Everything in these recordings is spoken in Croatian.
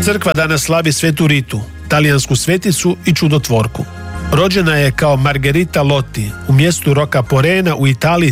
Crkva danas slavi Svetu Ritu, talijansku sveticu i čudotvorku. Rođena je kao Margherita Lotti u mjestu Rocca Porena u Italiji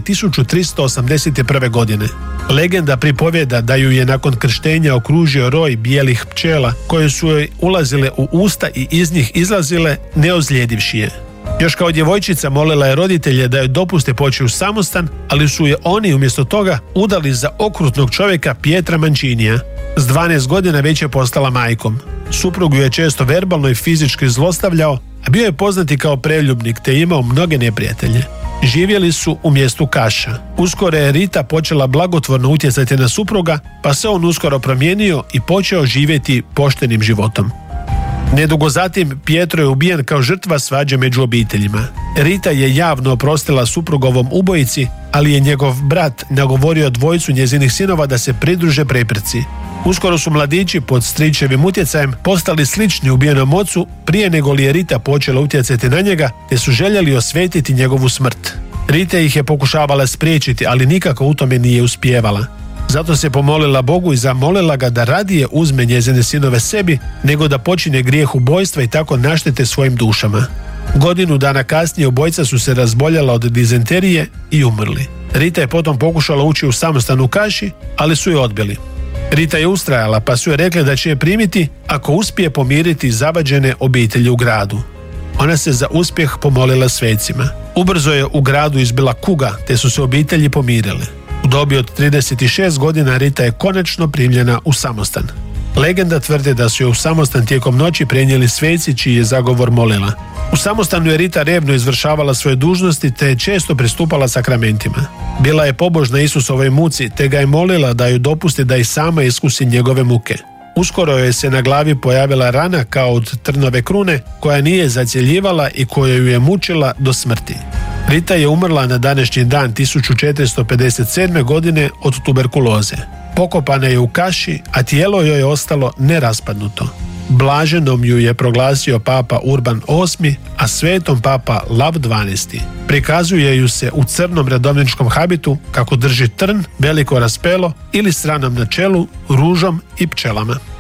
1381. godine. Legenda pripovjeda da ju je nakon krštenja okružio roj bijelih pčela koje su joj ulazile u usta i iz njih izlazile neozlijedivši je. Još kao djevojčica molila je roditelje da joj dopuste poći u samostan, ali su je oni umjesto toga udali za okrutnog čovjeka Pietra Mancinija. S 12 godina već je postala majkom. Suprug ju je često verbalno i fizički zlostavljao, a bio je poznati kao preljubnik te imao mnoge neprijatelje. Živjeli su u mjestu Kaša. Uskoro je Rita počela blagotvorno utjecati na supruga, pa se on uskoro promijenio i počeo živjeti poštenim životom. Nedugo zatim Pietro je ubijen kao žrtva svađe među obiteljima. Rita je javno oprostila suprugovom ubojici, ali je njegov brat nagovorio dvojicu njezinih sinova da se pridruže prepreci. Uskoro su mladići pod stričevim utjecajem postali slični ubijenom ocu prije nego li je Rita počela utjecati na njega, te su željeli osvetiti njegovu smrt. Rita ih je pokušavala spriječiti, ali nikako u tome nije uspijevala. Zato se pomolila Bogu i zamolila ga da radije uzme njezine sinove sebi, nego da počine grijeh ubojstva i tako naštete svojim dušama. Godinu dana kasnije obojica su se razboljela od dizenterije i umrli. Rita je potom pokušala ući u samostan u Kaši, ali su je odbili. Rita je ustrajala, pa su je rekli da će je primiti ako uspije pomiriti zavađene obitelji u gradu. Ona se za uspjeh pomolila svecima. Ubrzo je u gradu izbila kuga, te su se obitelji pomirile. U dobi od 36 godina Rita je konačno primljena u samostan. Legenda tvrdi da su je u samostan tijekom noći prenijeli sveci čiji je zagovor molila. U samostanu je Rita revno izvršavala svoje dužnosti te je često pristupala sakramentima. Bila je pobožna Isusovoj muci te ga je molila da ju dopusti da i sama iskusi njegove muke. Uskoro joj se na glavi pojavila rana kao od trnove krune koja nije zacjeljivala i koja ju je mučila do smrti. Rita je umrla na današnji dan 1457. godine od tuberkuloze. Pokopana je u Kaši, a tijelo joj je ostalo neraspadnuto. Blaženom ju je proglasio papa Urban VIII, a svetom papa Lav XII. Prikazuje ju se u crnom redovničkom habitu kako drži trn, veliko raspelo ili s ranom na čelu, ružom i pčelama.